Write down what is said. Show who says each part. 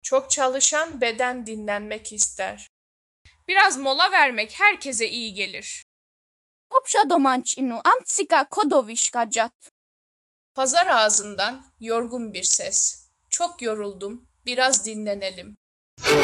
Speaker 1: Çok çalışan beden dinlenmek ister. Biraz mola vermek herkese iyi gelir.
Speaker 2: Popşa domancinu amtsika kodovişkacat.
Speaker 1: Pazar ağzından yorgun bir ses. Çok yoruldum, biraz dinlenelim.